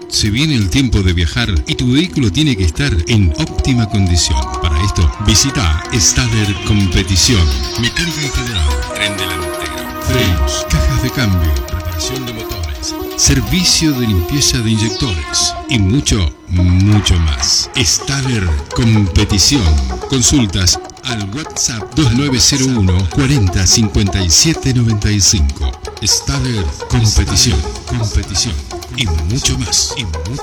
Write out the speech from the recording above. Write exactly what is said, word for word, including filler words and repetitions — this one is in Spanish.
Se viene el tiempo de viajar y tu vehículo tiene que estar en óptima condición. Para esto, visita Stader Competición. Mecánica integral, tren delantero, frenos, cajas de cambio, reparación de motores, servicio de limpieza de inyectores y mucho, mucho más. Stader Competición. Consultas al WhatsApp dos nueve cero uno cuarenta cincuenta y siete noventa y cinco. Stader Competición, competición y mucho más. Y mucho